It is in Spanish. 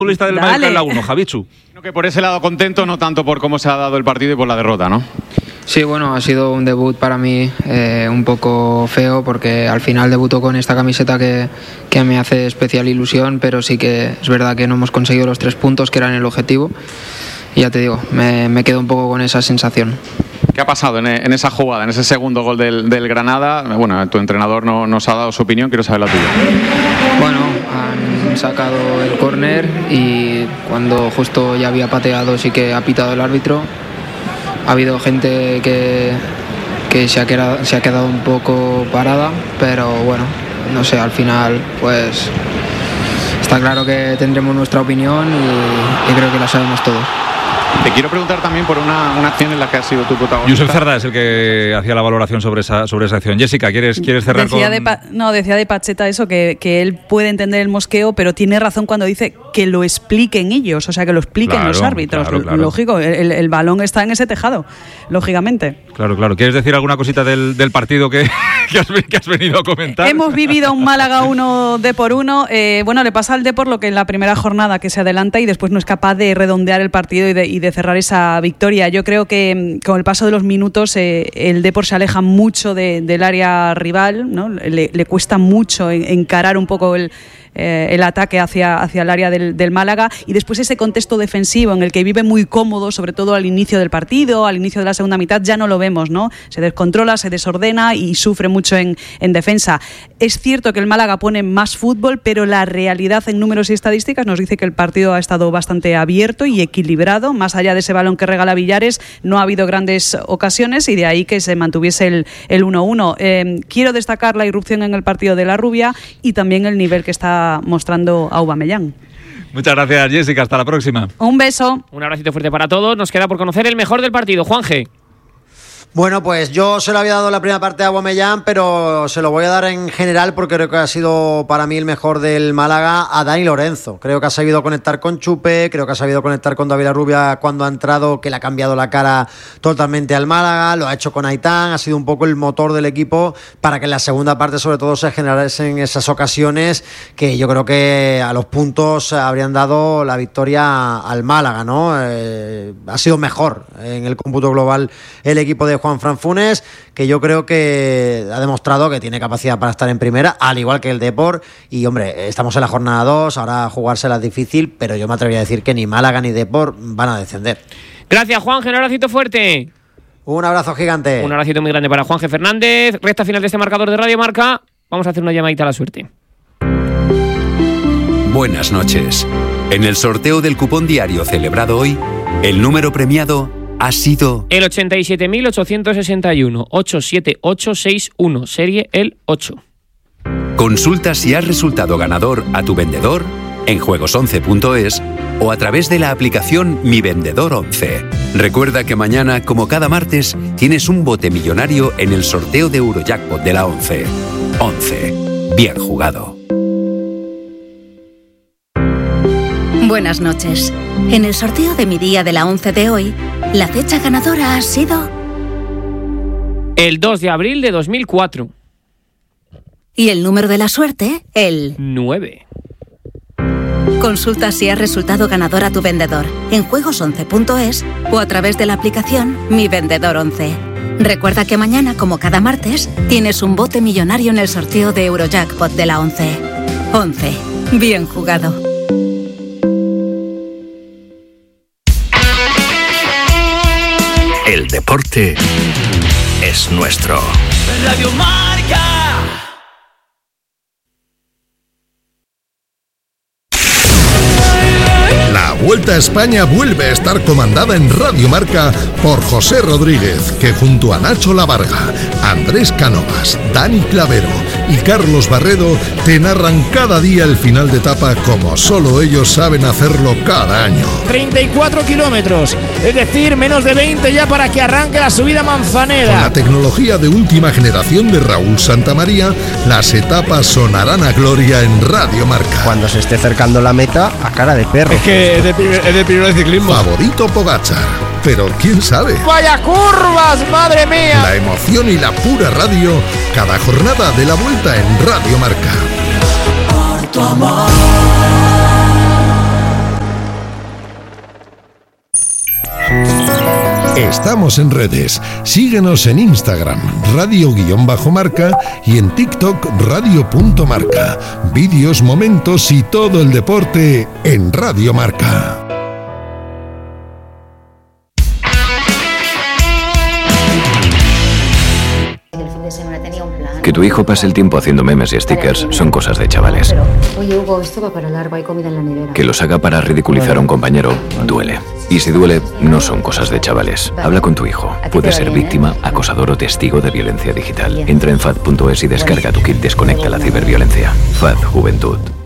Futbolista del Mallorca en la 1, Javichu. Que por ese lado contento, no tanto por cómo se ha dado el partido y por la derrota, ¿no? Sí, bueno, ha sido un debut para mí un poco feo porque al final debuto con esta camiseta que me hace especial ilusión, pero sí que es verdad que no hemos conseguido los 3 puntos que eran el objetivo y ya te digo, me quedo un poco con esa sensación. ¿Qué ha pasado en esa jugada, en ese segundo gol del Granada? Bueno, tu entrenador nos ha dado su opinión, quiero saber la tuya. Bueno, han sacado el córner y cuando justo ya había pateado sí que ha pitado el árbitro. Ha habido gente que se ha quedado un poco parada, pero bueno, no sé, al final pues está claro que tendremos nuestra opinión y creo que la sabemos todos. Te quiero preguntar también por una acción en la que has sido tu protagonista. Josep Cerda es el que hacía la valoración sobre esa acción. Jessica, ¿quieres cerrar decía de Pacheta eso, que él puede entender el mosqueo, pero tiene razón cuando dice que lo expliquen ellos, o sea, que lo expliquen los árbitros. Claro. Lógico, el balón está en ese tejado, lógicamente. Claro. ¿Quieres decir alguna cosita del partido que has venido a comentar? Hemos vivido un Málaga 1 Depor 1. Bueno, le pasa al Depor lo que en la primera jornada, que se adelanta y después no es capaz de redondear el partido y de cerrar esa victoria. Yo creo que con el paso de los minutos el Depor se aleja mucho del área rival, ¿no? Le cuesta mucho encarar un poco el ataque hacia el área del Málaga, y después ese contexto defensivo en el que vive muy cómodo, sobre todo al inicio del partido, al inicio de la segunda mitad, ya no lo vemos, ¿no? Se descontrola, se desordena y sufre mucho en defensa. Es cierto que el Málaga pone más fútbol, pero la realidad en números y estadísticas nos dice que el partido ha estado bastante abierto y equilibrado. Más allá de ese balón que regala Villares, no ha habido grandes ocasiones y de ahí que se mantuviese el 1-1. Quiero destacar la irrupción en el partido de La Rubia y también el nivel que está mostrando Aubameyang. Muchas gracias, Jessica. Hasta la próxima. Un beso. Un abracito fuerte para todos. Nos queda por conocer el mejor del partido. Juanje. Bueno, pues yo se lo había dado la primera parte a Aubameyang, pero se lo voy a dar en general porque creo que ha sido para mí el mejor del Málaga a Dani Lorenzo. Creo que ha sabido conectar con Chupe, creo que ha sabido conectar con David Larrubia cuando ha entrado, que le ha cambiado la cara totalmente al Málaga, lo ha hecho con Aitán, ha sido un poco el motor del equipo para que en la segunda parte sobre todo se generasen esas ocasiones que yo creo que a los puntos habrían dado la victoria al Málaga, ¿no? Ha sido mejor en el cómputo global el equipo de Juanfran Funes, que yo creo que ha demostrado que tiene capacidad para estar en primera, al igual que el Depor. Y hombre, estamos en la jornada 2, ahora jugársela es difícil, pero yo me atrevería a decir que ni Málaga ni Depor van a descender. Gracias, Juanje, un abracito fuerte. Un abrazo gigante. Un abracito muy grande para Juanje Fernández. Recta final de este marcador de Radio Marca. Vamos a hacer una llamadita a la suerte. Buenas noches. En el sorteo del cupón diario celebrado hoy, el número premiado ha sido el 87.861 87861, serie el 8. Consulta si has resultado ganador a tu vendedor en juegos11.es o a través de la aplicación Mi Vendedor 11. Recuerda que mañana, como cada martes, tienes un bote millonario en el sorteo de Eurojackpot de la 11. 11. Bien jugado. Buenas noches. En el sorteo de mi día de la 11 de hoy, la fecha ganadora ha sido el 2 de abril de 2004. Y el número de la suerte, el 9. Consulta si has resultado ganador a tu vendedor en juegos11.es o a través de la aplicación Mi Vendedor 11. Recuerda que mañana, como cada martes, tienes un bote millonario en el sorteo de Eurojackpot de la 11. 11. Bien jugado. El deporte es nuestro. Radio Marca. La Vuelta a España vuelve a estar comandada en Radio Marca por José Rodríguez, que junto a Nacho Lavarga, Andrés Cánovas, Dani Clavero y Carlos Barredo te narran cada día el final de etapa como solo ellos saben hacerlo cada año. 34 kilómetros, es decir, menos de 20 ya para que arranque la subida Manzanera. Con la tecnología de última generación de Raúl Santamaría, las etapas sonarán a gloria en Radio Marca. Cuando se esté acercando la meta, a cara de perro. Es que es de primero de ciclismo. Favorito Pogačar, pero quién sabe. ¡Vaya curvas, madre mía! La emoción y la pura radio, cada jornada de la Vuelta en Radio Marca. Por tu amor. Estamos en redes. Síguenos en Instagram, radio_marca, y en TikTok, radio.marca. Vídeos, momentos y todo el deporte en Radio Marca. Que tu hijo pase el tiempo haciendo memes y stickers son cosas de chavales. Oye, Hugo, esto va para largo, hay comida en la nevera. Que los haga para ridiculizar a un compañero duele. Y si duele, no son cosas de chavales. Habla con tu hijo. Puede ser víctima, acosador o testigo de violencia digital. Entra en FAD.es y descarga tu kit Desconecta la ciberviolencia. FAD Juventud.